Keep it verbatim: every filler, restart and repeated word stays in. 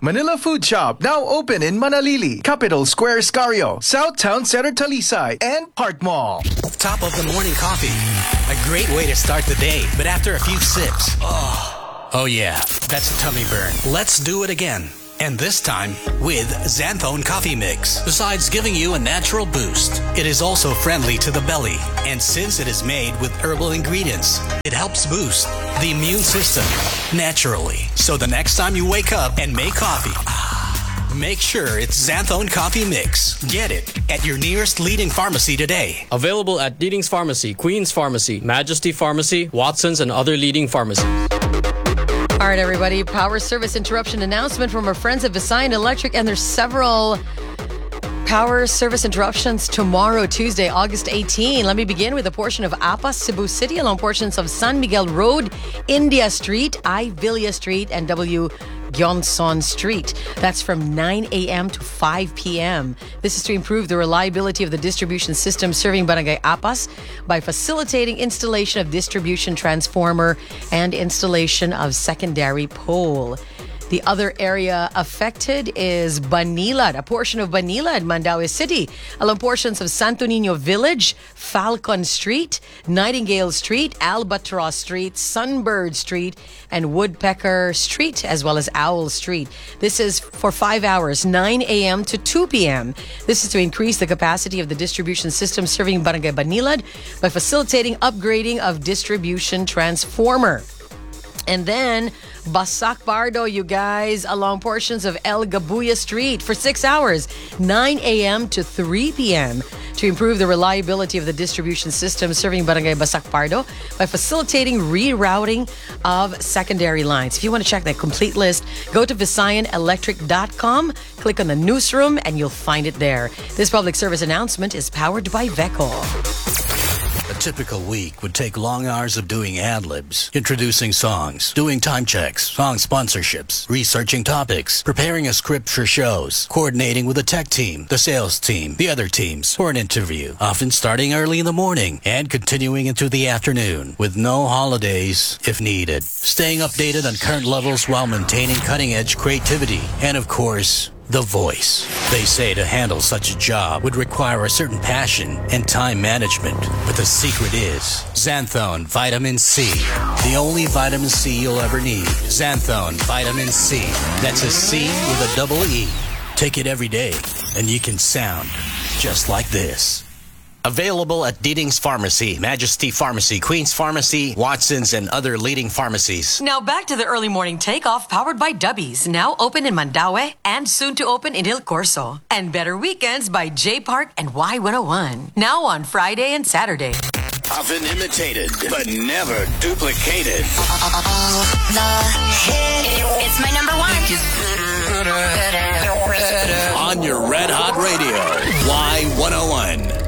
Manila Food Shop, now open in Manalili, Capital Square, Scario, South Town Center, Talisay, and Park Mall. Top of the morning coffee. A great way to start the day, but after a few sips, oh, oh yeah, that's a tummy burn. Let's do it again. And this time with Xanthone Coffee Mix. Besides giving you a natural boost, it is also friendly to the belly. And since it is made with herbal ingredients, it helps boost the immune system naturally. So the next time you wake up and make coffee, make sure it's Xanthone Coffee Mix. Get it at your nearest leading pharmacy today. Available at Leading's Pharmacy, Queen's Pharmacy, Majesty Pharmacy, Watson's, and other leading pharmacies. All right, everybody. Power service interruption announcement from our friends at Visayan Electric. And there's several power service interruptions tomorrow, Tuesday, August eighteenth. Let me begin with a portion of Apas, Cebu City, along portions of San Miguel Road, India Street, I. Villa Street, and W. Gyeonson Street. That's from nine a.m. to five p.m. This is to improve the reliability of the distribution system serving Barangay Apas by facilitating installation of distribution transformer and installation of secondary pole. The other area affected is Banilad, a portion of Banilad, Mandaue City, along portions of Santo Niño Village, Falcon Street, Nightingale Street, Albatross Street, Sunbird Street, and Woodpecker Street, as well as Owl Street. This is for five hours, nine a.m. to two p.m. This is to increase the capacity of the distribution system serving Barangay Banilad by facilitating upgrading of distribution transformer. And then Basak Bardo, you guys, along portions of El Gabuya Street for six hours, nine a.m. to three p.m. to improve the reliability of the distribution system serving Barangay Basak Bardo by facilitating rerouting of secondary lines. If you want to check that complete list, go to visayan electric dot com, click on the newsroom, and you'll find it there. This public service announcement is powered by Veco. A typical week would take long hours of doing ad-libs, introducing songs, doing time checks, song sponsorships, researching topics, preparing a script for shows, coordinating with the tech team, the sales team, the other teams for an interview, often starting early in the morning and continuing into the afternoon with no holidays if needed. Staying updated on current levels while maintaining cutting-edge creativity and, of course, the voice. They say to handle such a job would require a certain passion and time management. But the secret is Xanthone Vitamin C. The only vitamin C you'll ever need. Xanthone Vitamin C. That's a C with a double E. Take it every day and you can sound just like this. Available at Leading's Pharmacy, Majesty Pharmacy, Queen's Pharmacy, Watson's, and other leading pharmacies. Now back to the early morning takeoff powered by Dubbies, now open in Mandaue and soon to open in El Corso. And Better Weekends by J Park and Y one oh one, now on Friday and Saturday. Often imitated, but never duplicated. It's my number one. On your Red Hot Radio, Y one oh one.